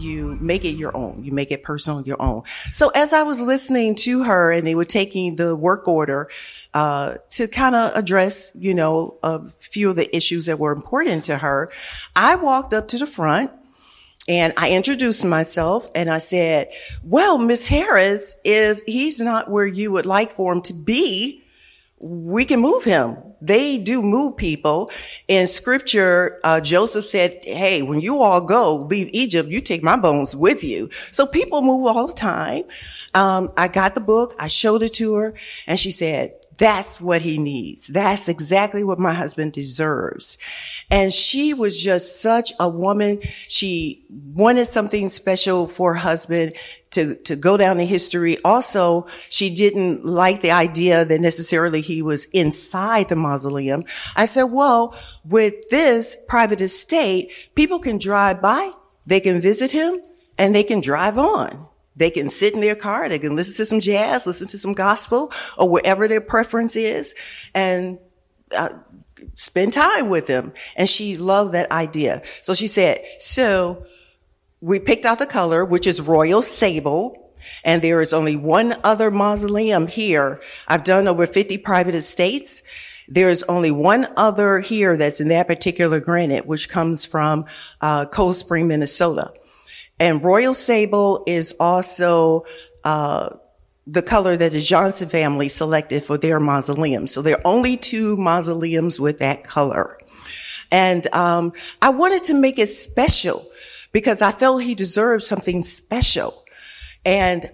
you make it your own. You make it personal, your own. So as I was listening to her and they were taking the work order, to kind of address, a few of the issues that were important to her, I walked up to the front and I introduced myself and I said, well, Miss Harris, if he's not where you would like for him to be, we can move him. They do move people. In scripture, Joseph said, hey, when you all go, leave Egypt, you take my bones with you. So people move all the time. I got the book. I showed it to her and she said, that's what he needs. That's exactly what my husband deserves. And she was just such a woman. She wanted something special for her husband to go down in history. Also, she didn't like the idea that necessarily he was inside the mausoleum. I said, well, with this private estate, people can drive by, they can visit him, and they can drive on. They can sit in their car, they can listen to some jazz, listen to some gospel, or whatever their preference is, and spend time with them. And she loved that idea. So she said, so we picked out the color, which is royal sable, and there is only one other mausoleum here. I've done over 50 private estates. There is only one other here that's in that particular granite, which comes from Cold Spring, Minnesota. And royal sable is also the color that the Johnson family selected for their mausoleum. So there are only 2 mausoleums with that color. And I wanted to make it special because I felt he deserved something special. And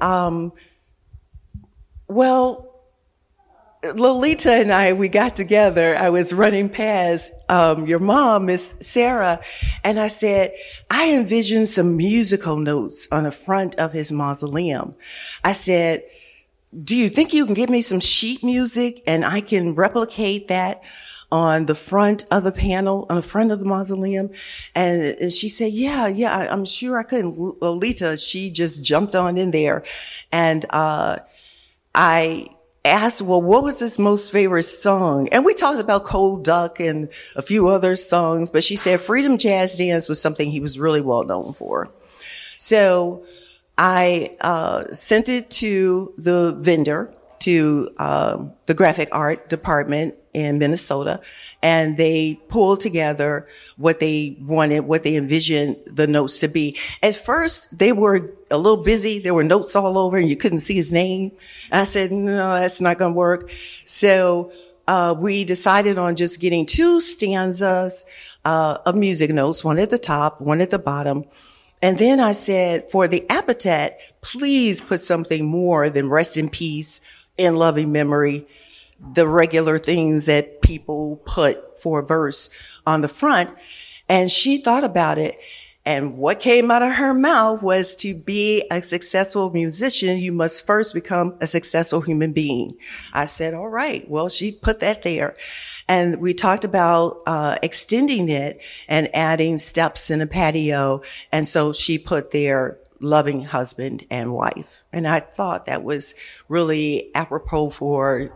Lolita and I, we got together. I was running past your mom, Miss Sarah, and I said, I envisioned some musical notes on the front of his mausoleum. I said, do you think you can give me some sheet music and I can replicate that on the front of the panel, on the front of the mausoleum? And she said, yeah, I'm sure I could. Lolita, she just jumped on in there. And I asked, well, what was his most favorite song? And we talked about Cold Duck and a few other songs, but she said Freedom Jazz Dance was something he was really well known for. So I sent it to the vendor, to the graphic art department in Minnesota, and they pulled together what they wanted, what they envisioned the notes to be. At first, they were a little busy. There were notes all over and you couldn't see his name. And I said, no, that's not going to work. So we decided on just getting 2 stanzas of music notes, one at the top, one at the bottom. And then I said, for the epithet, please put something more than rest in peace, in loving memory, the regular things that people put for a verse on the front. And she thought about it. And what came out of her mouth was, to be a successful musician, you must first become a successful human being. I said, all right, well, she put that there. And we talked about extending it and adding steps in a patio. And so she put there loving husband and wife. And I thought that was really apropos for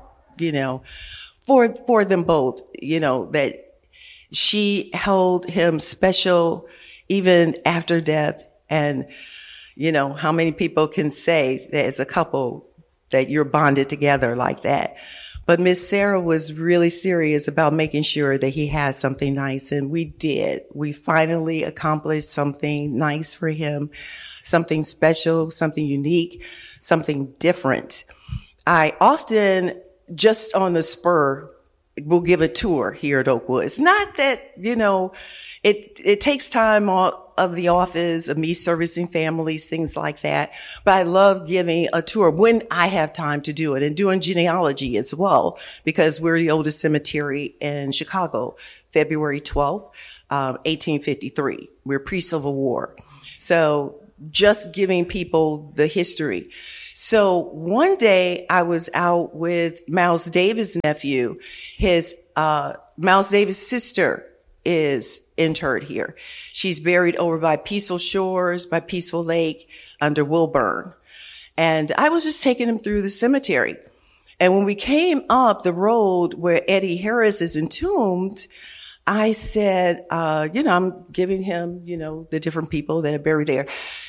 them both, that she held him special even after death. And, how many people can say that as a couple that you're bonded together like that? But Miss Sarah was really serious about making sure that he had something nice. And we did. We finally accomplished something nice for him, something special, something unique, something different. I often, just on the spur, will give a tour here at Oakwood. It's not that, it takes time of the office, of me servicing families, things like that. But I love giving a tour when I have time to do it, and doing genealogy as well, because we're the oldest cemetery in Chicago, February 12th, 1853. We're pre-Civil War. So just giving people the history. So one day I was out with Miles Davis' nephew. His, Miles Davis' sister is interred here. She's buried over by Peaceful Shores, by Peaceful Lake, under Wilburn. And I was just taking him through the cemetery. And when we came up the road where Eddie Harris is entombed, I said, I'm giving him, the different people that are buried there.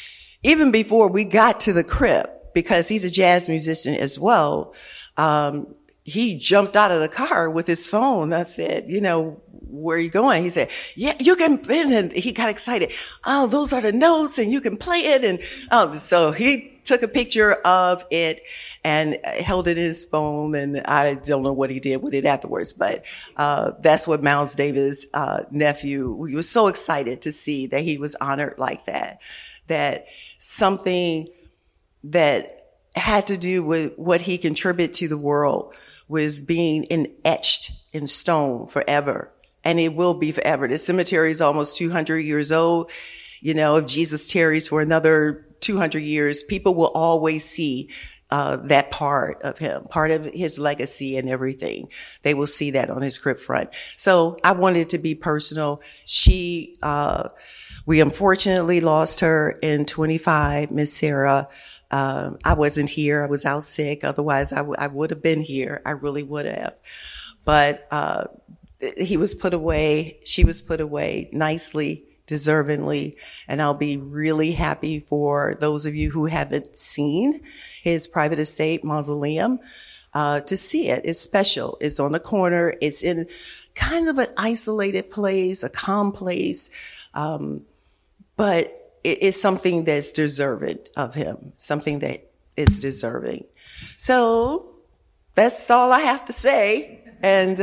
even before we got to the crypt, because he's a jazz musician as well, he jumped out of the car with his phone. I said, where are you going? He said, yeah, you can, and he got excited. Oh, those are the notes and you can play it. And so he took a picture of it and held it in his phone. And I don't know what he did with it afterwards, but that's what Miles Davis' nephew, we were so excited to see that he was honored like that, that something that had to do with what he contributed to the world was being etched in stone forever. And it will be forever. The cemetery is almost 200 years old. If Jesus tarries for another 200 years, people will always see that part of him, part of his legacy and everything. They will see that on his crypt front. So I wanted it to be personal. We unfortunately lost her in 25, Miss Sarah. I wasn't here. I was out sick. Otherwise, I would have been here. I really would have. But he was put away. She was put away nicely, deservingly. And I'll be really happy for those of you who haven't seen his private estate mausoleum to see it. It's special. It's on the corner. It's in kind of an isolated place, a calm place. But it is something that's deserving of him, something that is deserving. So that's all I have to say. And,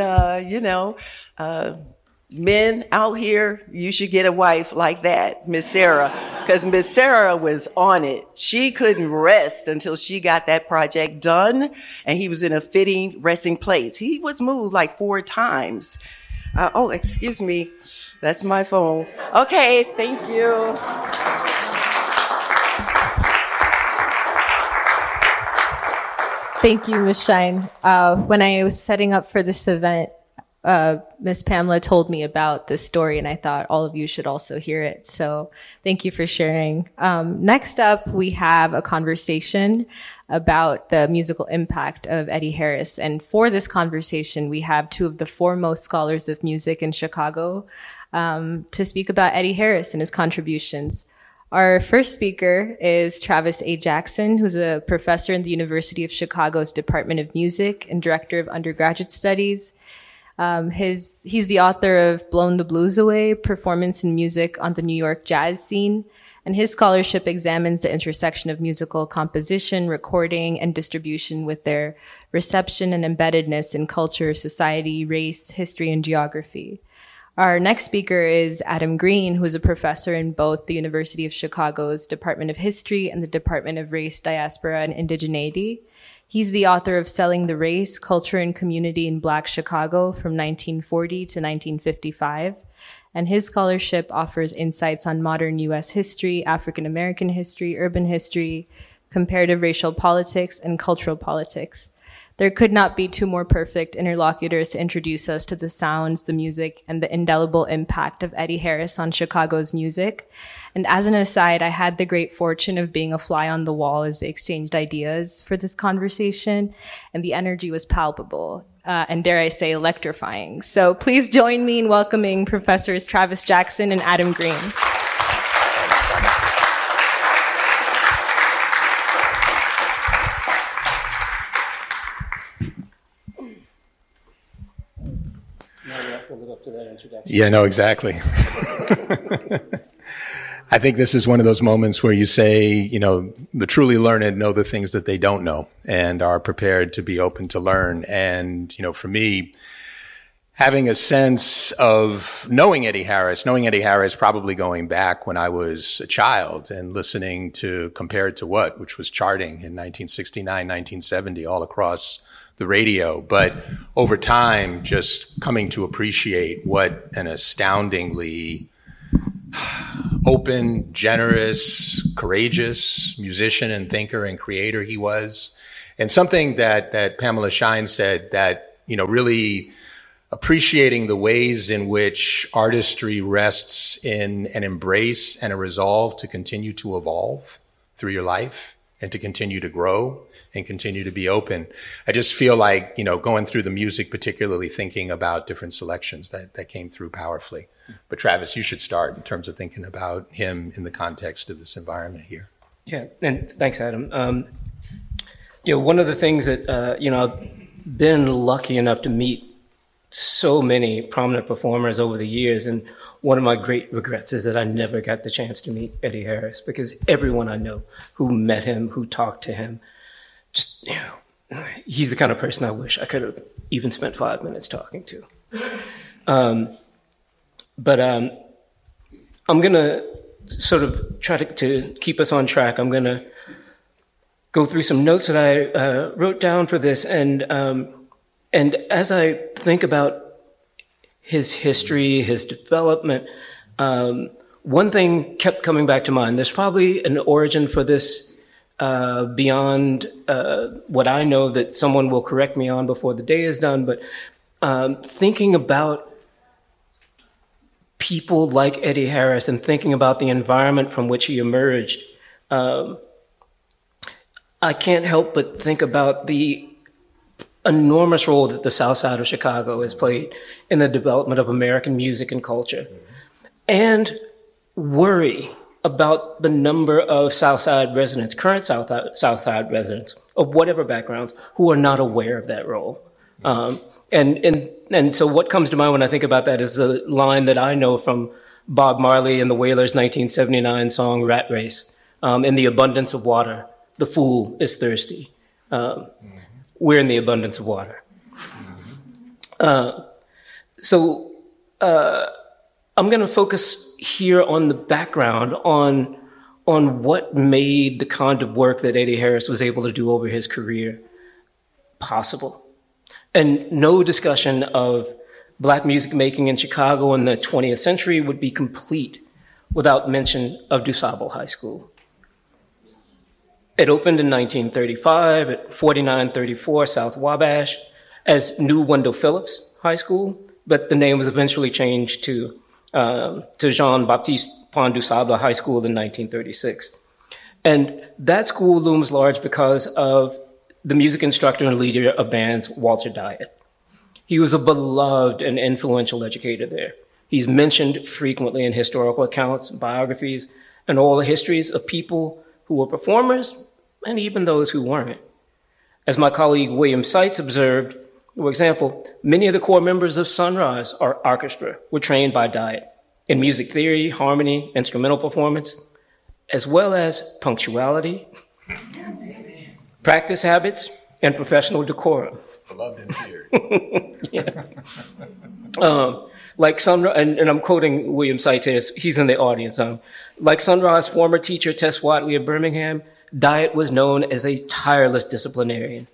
men out here, you should get a wife like that, Miss Sarah, because Miss Sarah was on it. She couldn't rest until she got that project done, and he was in a fitting resting place. He was moved like 4 times. Excuse me. That's my phone. Okay, thank you. Thank you, Ms. Shine. When I was setting up for this event, Ms. Pamela told me about this story, and I thought all of you should also hear it. So thank you for sharing. Next up, we have a conversation about the musical impact of Eddie Harris. And for this conversation, we have 2 of the foremost scholars of music in Chicago to speak about Eddie Harris and his contributions. Our first speaker is Travis A. Jackson, who's a professor in the University of Chicago's Department of Music and director of undergraduate studies. He's the author of Blown the Blues Away, Performance and Music on the New York Jazz Scene, and his scholarship examines the intersection of musical composition, recording, and distribution with their reception and embeddedness in culture, society, race, history, and geography. Our next speaker is Adam Green, who is a professor in both the University of Chicago's Department of History and the Department of Race, Diaspora, and Indigeneity. He's the author of Selling the Race, Culture and Community in Black Chicago from 1940 to 1955. And his scholarship offers insights on modern U.S. history, African American history, urban history, comparative racial politics, and cultural politics. There could not be 2 more perfect interlocutors to introduce us to the sounds, the music, and the indelible impact of Eddie Harris on Chicago's music. And as an aside, I had the great fortune of being a fly on the wall as they exchanged ideas for this conversation, and the energy was palpable, and dare I say, electrifying. So please join me in welcoming Professors Travis Jackson and Adam Green. Yeah, no, exactly. I think this is one of those moments where you say, the truly learned know the things that they don't know and are prepared to be open to learn. And, for me, having a sense of knowing Eddie Harris probably going back when I was a child and listening to Compared to What, which was charting in 1969, 1970 all across the radio, but over time, just coming to appreciate what an astoundingly open, generous, courageous musician and thinker and creator he was. And something that Pamela Shine said that, really appreciating the ways in which artistry rests in an embrace and a resolve to continue to evolve through your life and to continue to grow and continue to be open. I just feel like, going through the music, particularly thinking about different selections that came through powerfully. But Travis, you should start in terms of thinking about him in the context of this environment here. Yeah, and thanks, Adam. One of the things that, I've been lucky enough to meet so many prominent performers over the years, and one of my great regrets is that I never got the chance to meet Eddie Harris, because everyone I know who met him, who talked to him, just, he's the kind of person I wish I could have even spent 5 minutes talking to. But I'm going to sort of try to keep us on track. I'm going to go through some notes that I wrote down for this, and as I think about his history, his development, one thing kept coming back to mind. There's probably an origin for this beyond what I know that someone will correct me on before the day is done, but thinking about people like Eddie Harris and thinking about the environment from which he emerged, I can't help but think about the enormous role that the South Side of Chicago has played in the development of American music and culture, and worry about the number of South Side residents, current South Side residents of whatever backgrounds, who are not aware of that role. And so what comes to mind when I think about that is a line that I know from Bob Marley and the Wailers' 1979 song Rat Race. In the abundance of water, the fool is thirsty. We're in the abundance of water. So I'm going to focus here on the background, on what made the kind of work that Eddie Harris was able to do over his career possible. And no discussion of Black music making in Chicago in the 20th century would be complete without mention of DuSable High School. It opened in 1935 at 4934 South Wabash as New Wendell Phillips High School, but the name was eventually changed to Jean-Baptiste Pont DuSable High School in 1936. And that school looms large because of the music instructor and leader of bands, Walter Dyett. He was a beloved and influential educator there. He's mentioned frequently in historical accounts, biographies, and all the histories of people who were performers and even those who weren't. As my colleague William Seitz observed, for example, many of the core members of Sunrise Orchestra were trained by Dyett in music theory, harmony, instrumental performance, as well as punctuality, practice habits, and professional decorum. Beloved and feared. Yeah. Like Sunrise, and I'm quoting William Seitz here, he's in the audience. Like Sunrise former teacher Tess Watley of Birmingham, Dyett was known as a tireless disciplinarian.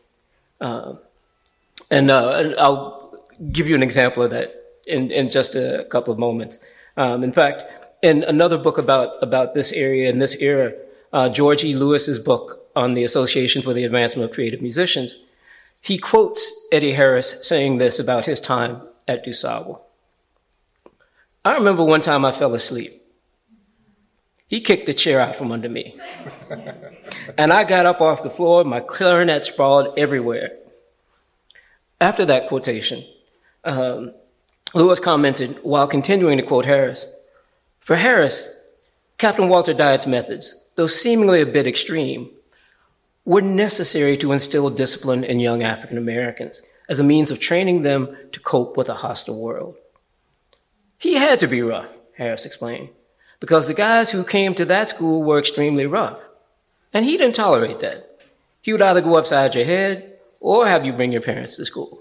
And I'll give you an example of that in just a couple of moments. In fact, in another book about this area and this era, George E. Lewis's book on the Association for the Advancement of Creative Musicians, he quotes Eddie Harris saying this about his time at DuSable. I remember one time I fell asleep. He kicked the chair out from under me. And I got up off the floor, my clarinet sprawled everywhere. After that quotation, Lewis commented, while continuing to quote Harris, "For Harris, Captain Walter Dyett's methods, though seemingly a bit extreme, were necessary to instill discipline in young African Americans as a means of training them to cope with a hostile world." He had to be rough, Harris explained, because the guys who came to that school were extremely rough. And he didn't tolerate that. He would either go upside your head or have you bring your parents to school.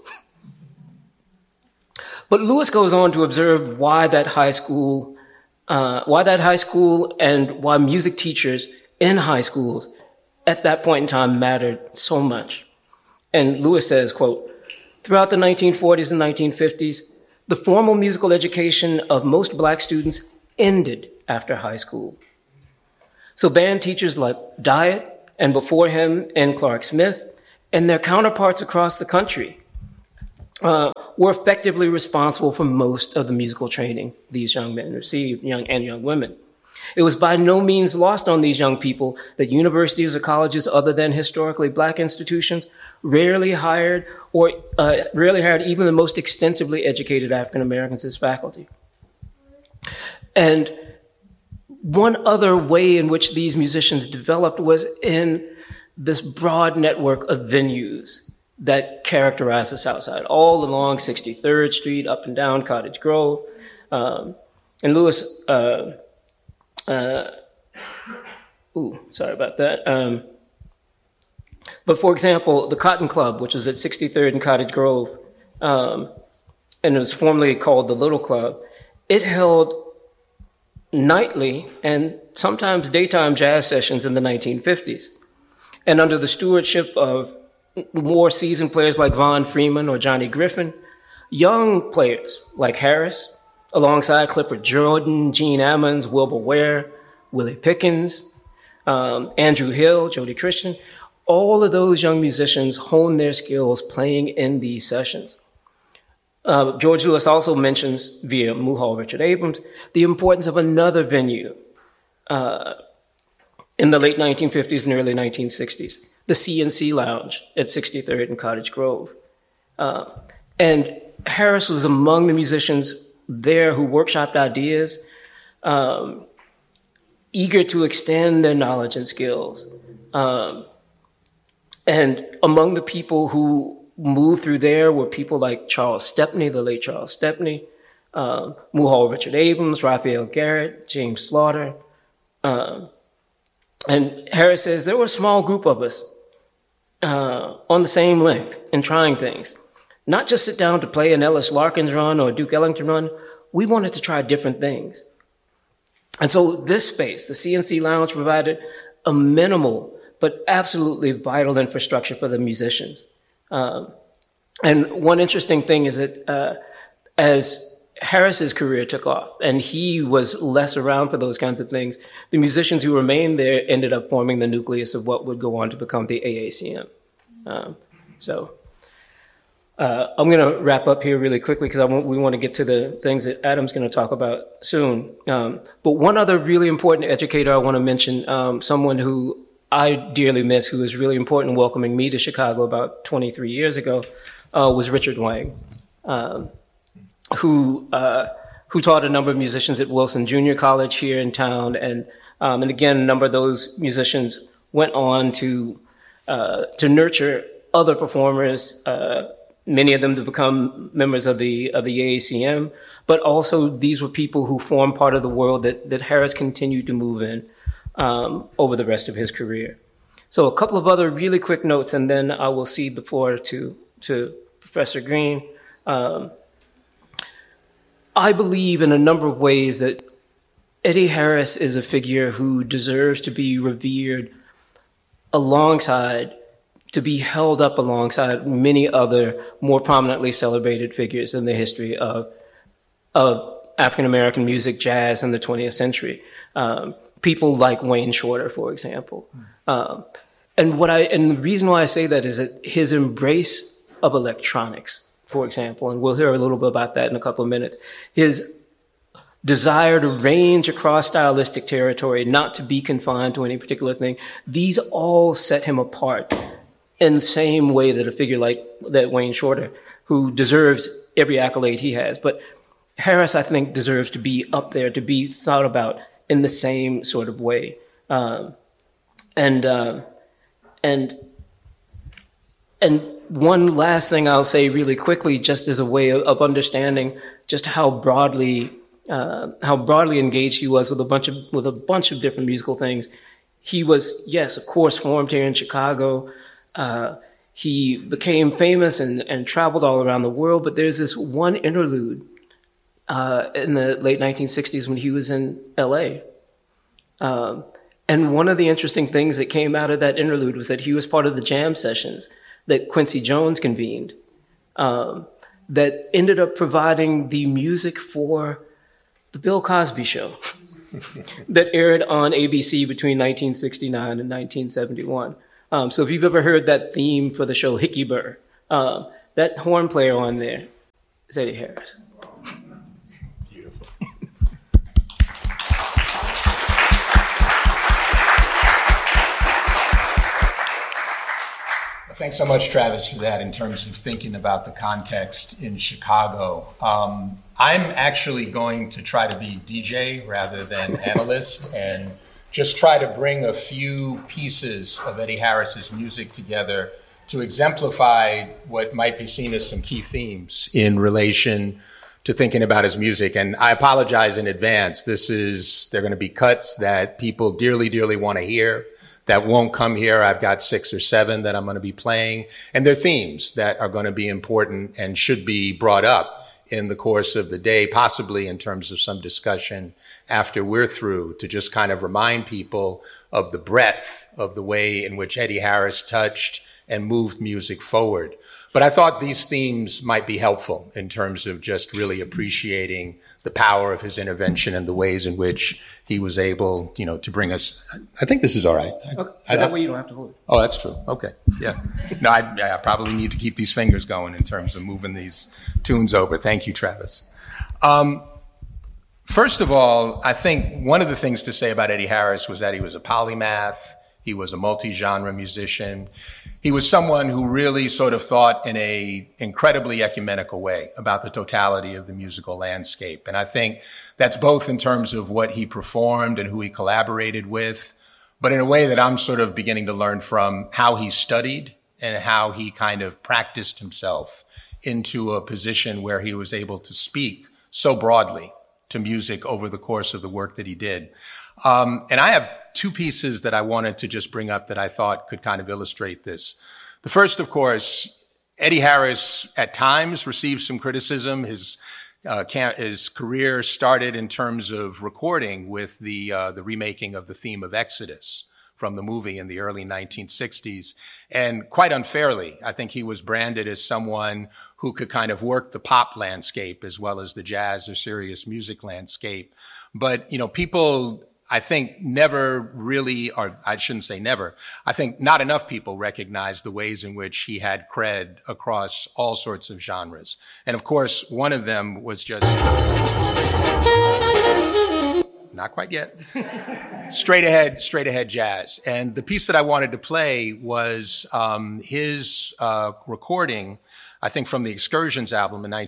But Lewis goes on to observe why that high school and why music teachers in high schools at that point in time mattered so much. And Lewis says, quote, "Throughout the 1940s and 1950s, the formal musical education of most Black students ended after high school. So band teachers like Dyett and before him N. Clark Smith and their counterparts across the country were effectively responsible for most of the musical training these young men received, young women. It was by no means lost on these young people that universities or colleges other than historically Black institutions rarely hired even the most extensively educated African Americans as faculty. And one other way in which these musicians developed was in this broad network of venues that characterize the South Side, all along 63rd Street, up and down Cottage Grove. And Louis, sorry about that. But for example, the Cotton Club, which was at 63rd and Cottage Grove, and it was formerly called the Little Club, it held nightly and sometimes daytime jazz sessions in the 1950s. And under the stewardship of more seasoned players like Von Freeman or Johnny Griffin, young players like Harris, alongside Clifford Jordan, Gene Ammons, Wilbur Ware, Willie Pickens, Andrew Hill, Jody Christian, all of those young musicians honed their skills playing in these sessions. George Lewis also mentions, via Muhal Richard Abrams, the importance of another venue in the late 1950s and early 1960s, the CNC Lounge at 63rd and Cottage Grove. And Harris was among the musicians there who workshopped ideas, eager to extend their knowledge and skills. And among the people who moved through there were people like Charles Stepney, the late Charles Stepney, Muhal Richard Abrams, Raphael Garrett, James Slaughter. And Harris says there were a small group of us on the same length and trying things. Not just sit down to play an Ellis Larkins run or a Duke Ellington run. We wanted to try different things. And so this space, the CNC Lounge, provided a minimal but absolutely vital infrastructure for the musicians. And one interesting thing is that as Harris's career took off and he was less around for those kinds of things, the musicians who remained there ended up forming the nucleus of what would go on to become the AACM. I'm going to wrap up here really quickly because we want to get to the things that Adam's going to talk about soon. But one other really important educator I want to mention, someone who I dearly miss, who was really important in welcoming me to Chicago about 23 years ago, was Richard Wang, who taught a number of musicians at Wilson Junior College here in town. And again, a number of those musicians went on to nurture other performers, many of them to become members of the AACM, but also these were people who formed part of the world that Harris continued to move in over the rest of his career. So a couple of other really quick notes, and then I will cede the floor to Professor Green. I believe in a number of ways that Eddie Harris is a figure who deserves to be revered alongside, to be held up alongside many other more prominently celebrated figures in the history of African-American music, jazz in the 20th century. People like Wayne Shorter, for example. And the reason why I say that is that his embrace of electronics, for example, and we'll hear a little bit about that in a couple of minutes, his desire to range across stylistic territory, not to be confined to any particular thing, these all set him apart in the same way that a figure like that Wayne Shorter, who deserves every accolade he has. But Harris, I think, deserves to be up there, to be thought about in the same sort of way. And one last thing I'll say really quickly, just as a way of understanding just how broadly engaged he was with a bunch of different musical things. He was, yes, of course, formed here in Chicago. He became famous and traveled all around the world. But there's this one interlude in the late 1960s when he was in L.A. And one of the interesting things that came out of that interlude was that he was part of the jam sessions that Quincy Jones convened, that ended up providing the music for The Bill Cosby Show that aired on ABC between 1969 and 1971. So if you've ever heard that theme for the show Hickey Burr, that horn player on there is Eddie Harris. Beautiful. Thanks so much, Travis, for that in terms of thinking about the context in Chicago. I'm actually going to try to be DJ rather than analyst and just try to bring a few pieces of Eddie Harris's music together to exemplify what might be seen as some key themes in relation to thinking about his music. And I apologize in advance. They're going to be cuts that people dearly, dearly want to hear that won't come here. I've got 6 or 7 that I'm going to be playing. And they're themes that are going to be important and should be brought up in the course of the day, possibly in terms of some discussion after we're through, to just kind of remind people of the breadth of the way in which Eddie Harris touched and moved music forward. But I thought these themes might be helpful in terms of just really appreciating the power of his intervention and the ways in which he was able, to bring us. I think this is all right. Okay. That way you don't have to hold it. Oh, that's true. Okay. Yeah. No, I probably need to keep these fingers going in terms of moving these tunes over. Thank you, Travis. First of all, I think one of the things to say about Eddie Harris was that he was a polymath. He was a multi-genre musician. He was someone who really sort of thought in a incredibly ecumenical way about the totality of the musical landscape. And I think that's both in terms of what he performed and who he collaborated with, but in a way that I'm sort of beginning to learn from how he studied and how he kind of practiced himself into a position where he was able to speak so broadly to music over the course of the work that he did. And I have 2 pieces that I wanted to just bring up that I thought could kind of illustrate this. The first, of course, Eddie Harris at times received some criticism. His career started in terms of recording with the remaking of the theme of Exodus from the movie in the early 1960s. And quite unfairly, I think he was branded as someone who could kind of work the pop landscape as well as the jazz or serious music landscape. But, people, I think never really, or I shouldn't say never, I think not enough people recognize the ways in which he had cred across all sorts of genres. And of course, one of them was just, not quite yet, straight ahead jazz. And the piece that I wanted to play was his recording, I think from the Excursions album in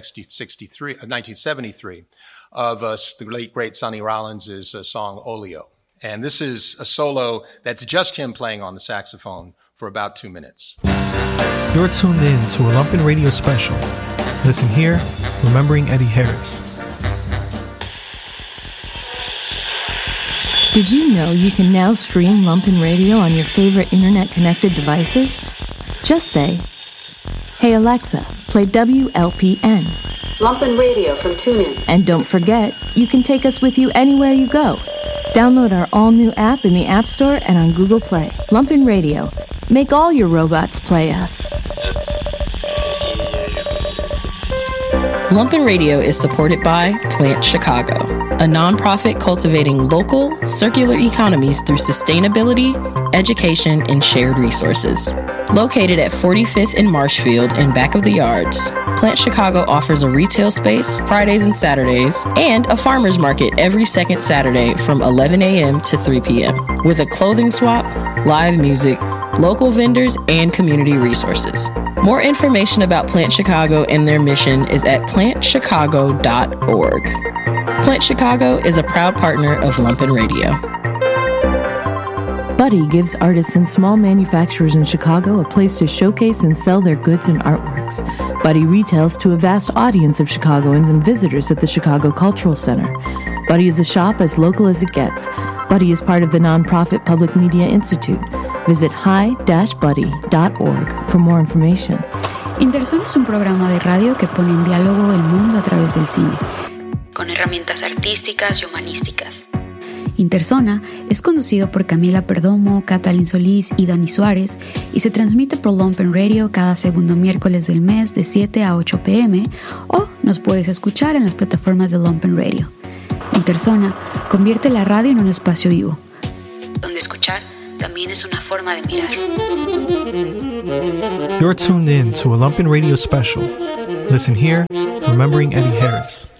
1973, of the late, great Sonny Rollins' song Oleo. And this is a solo that's just him playing on the saxophone for about 2 minutes. You're tuned in to a Lumpin' Radio special. Listen here, Remembering Eddie Harris. Did you know you can now stream Lumpin' Radio on your favorite internet-connected devices? Just say, "Hey Alexa, play WLPN." Lumpin' Radio from TuneIn. And don't forget, you can take us with you anywhere you go. Download our all-new app in the App Store and on Google Play. Lumpin' Radio. Make all your robots play us. Lumpin' Radio is supported by Plant Chicago, a nonprofit cultivating local, circular economies through sustainability, education, and shared resources. Located at 45th and Marshfield and back of the yards, Plant Chicago offers a retail space Fridays and Saturdays and a farmer's market every second Saturday from 11 a.m. to 3 p.m. with a clothing swap, live music, local vendors, and community resources. More information about Plant Chicago and their mission is at plantchicago.org. Plant Chicago is a proud partner of Lumpin' Radio. Buddy gives artists and small manufacturers in Chicago a place to showcase and sell their goods and artworks. Buddy retails to a vast audience of Chicagoans and visitors at the Chicago Cultural Center. Buddy is a shop as local as it gets. Buddy is part of the nonprofit Public Media Institute. Visit hi-buddy.org for more information. Interzona es un programa de radio que pone en diálogo el mundo a través del cine, con herramientas artísticas y humanísticas. Interzona es conducido por Camila Perdomo, Catalin Solís y Dani Suárez y se transmite por Lumpin' Radio cada segundo miércoles del mes de 7 a 8 p.m. o nos puedes escuchar en las plataformas de Lumpin' Radio. Interzona convierte la radio en un espacio vivo, donde escuchar también es una forma de mirar. You're tuned in to a Lumpin' Radio special. Listen here, Remembering Eddie Harris.